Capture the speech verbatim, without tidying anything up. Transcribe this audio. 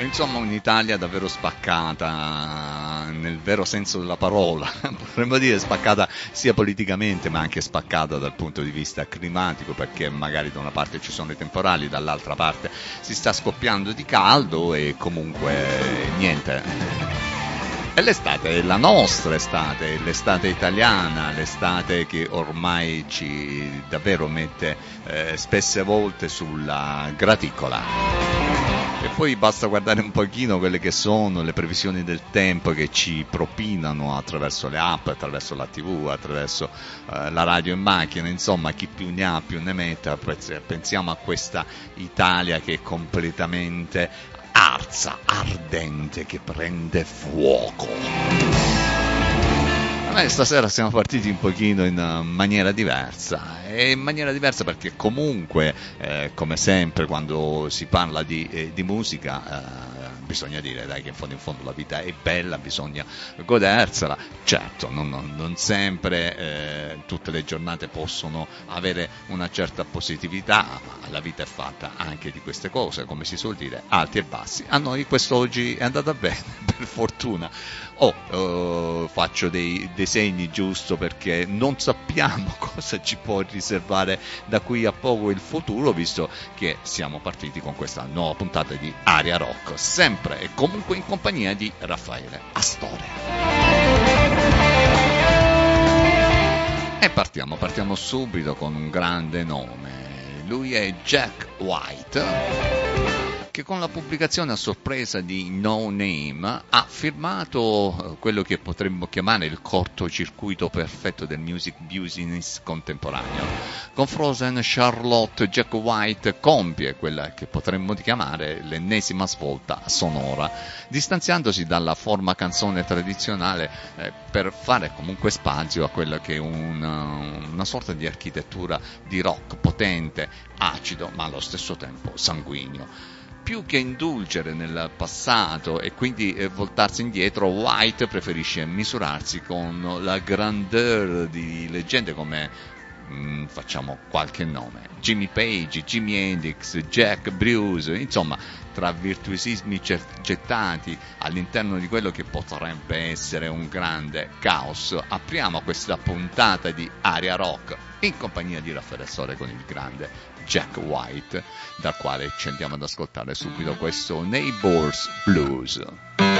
Insomma, un'Italia davvero spaccata nel vero senso della parola, potremmo dire spaccata sia politicamente ma anche spaccata dal punto di vista climatico, perché magari da una parte ci sono i temporali, dall'altra parte si sta scoppiando di caldo e comunque niente. È l'estate, è la nostra estate, l'estate italiana, l'estate che ormai ci davvero mette eh, spesse volte sulla graticola. E poi basta guardare un pochino quelle che sono le previsioni del tempo che ci propinano attraverso le app, attraverso la tivù, attraverso eh, la radio in macchina, insomma chi più ne ha più ne metta. Pensiamo a questa Italia che è completamente arsa, ardente, che prende fuoco. Beh, stasera siamo partiti un pochino in maniera diversa, e in maniera diversa perché comunque, eh, come sempre, quando si parla di, eh, di musica, eh, bisogna dire dai che in fondo in fondo la vita è bella, bisogna godersela. Certo, non, non, non sempre eh, tutte le giornate possono avere una certa positività, ma la vita è fatta anche di queste cose, come si suol dire, alti e bassi. A noi quest'oggi è andata bene, per fortuna. Oh, uh, faccio dei disegni giusto perché non sappiamo cosa ci può riservare da qui a poco il futuro, visto che siamo partiti con questa nuova puntata di Aria Rock, sempre e comunque in compagnia di Raffaele Astore. E partiamo, partiamo subito con un grande nome. Lui è Jack White, che con la pubblicazione a sorpresa di No Name ha firmato quello che potremmo chiamare il cortocircuito perfetto del music business contemporaneo. Con Frozen Charlotte, Jack White compie quella che potremmo chiamare l'ennesima svolta sonora, distanziandosi dalla forma canzone tradizionale eh, per fare comunque spazio a quella che è una, una sorta di architettura di rock potente, acido ma allo stesso tempo sanguigno. Più che indulgere nel passato e quindi eh, voltarsi indietro, White preferisce misurarsi con la grandeur di leggende come, mm, facciamo qualche nome, Jimmy Page, Jimi Hendrix, Jack Bruce, insomma, tra virtuosismi gettati all'interno di quello che potrebbe essere un grande caos. Apriamo questa puntata di Aria Rock in compagnia di Raffaele Astore con il grande Jack White, dal quale ci andiamo ad ascoltare subito questo Neighbors Blues.